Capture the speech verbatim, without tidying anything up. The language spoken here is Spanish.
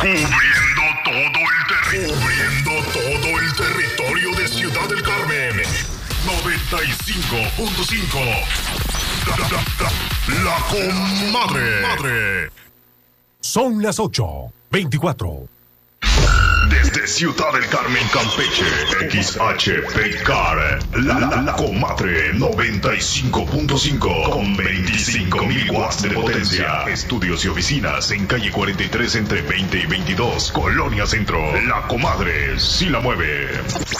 Cubriendo todo el territorio. Cubriendo todo el territorio de Ciudad del Carmen. noventa y cinco punto cinco. La, la, la, la Comadre. Madre. Son las ocho veinticuatro. Desde Ciudad del Carmen, Campeche, X H P C A R, la, la, la Comadre noventa y cinco punto cinco con veinticinco mil watts de potencia. Estudios y oficinas en calle cuarenta y tres entre veinte y veintidós, Colonia Centro. La Comadre sí la mueve.